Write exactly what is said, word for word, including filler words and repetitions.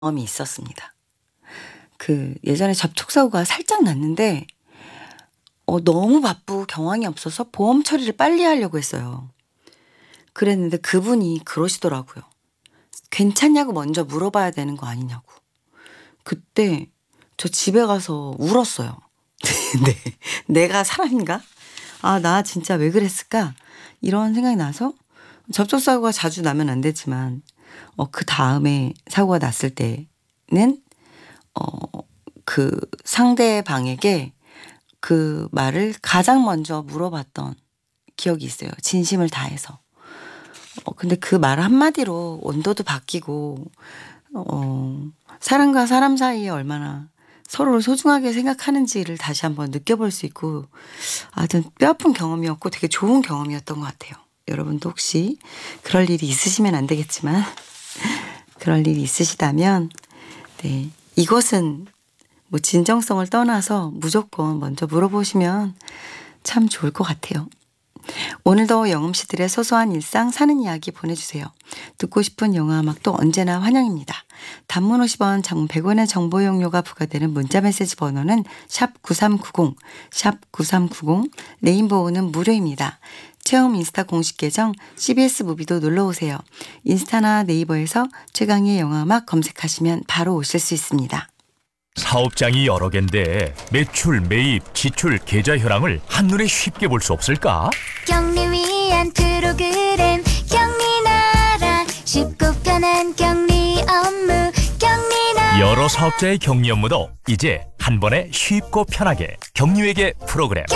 경험이 있었습니다. 그 예전에 접촉사고가 살짝 났는데 어 너무 바쁘고 경황이 없어서 보험 처리를 빨리 하려고 했어요. 그랬는데 그분이 그러시더라고요. 괜찮냐고 먼저 물어봐야 되는 거 아니냐고. 그때 저 집에 가서 울었어요. 네. 내가 사람인가? 아, 나 진짜 왜 그랬을까? 이런 생각이 나서 접촉사고가 자주 나면 안 되지만 어 그다음에 사고가 났을 때는 어 그 상대방에게 그 말을 가장 먼저 물어봤던 기억이 있어요. 진심을 다해서. 어 근데 그 말 한마디로 온도도 바뀌고 어 사람과 사람 사이에 얼마나 서로를 소중하게 생각하는지를 다시 한번 느껴볼 수 있고 하여튼 뼈아픈 경험이었고 되게 좋은 경험이었던 것 같아요. 여러분도 혹시 그럴 일이 있으시면 안 되겠지만 그럴 일이 있으시다면 네, 이것은 뭐 진정성을 떠나서 무조건 먼저 물어보시면 참 좋을 것 같아요. 오늘도 영음씨들의 소소한 일상 사는 이야기 보내주세요. 듣고 싶은 영화 음악도 언제나 환영입니다. 단문 오십 원, 장문 백 원의 정보 용료가 부과되는 문자메시지 번호는 샵 구삼구공, 샵 구삼구공, 레인보우는 무료입니다. 체험 인스타 공식 계정 씨비에스 무비도 놀러오세요. 인스타나 네이버에서 최강의 영화 음악 검색하시면 바로 오실 수 있습니다. 사업장이 여러 개인데 매출, 매입, 지출, 계좌 현황을 한눈에 쉽게 볼 수 없을까? 경리 위한 프로그램 경리나라 쉽고 편한 경리 업무 경리나라 여러 사업자의 격리 업무도 이제 한 번에 쉽고 편하게 경리회계 프로그램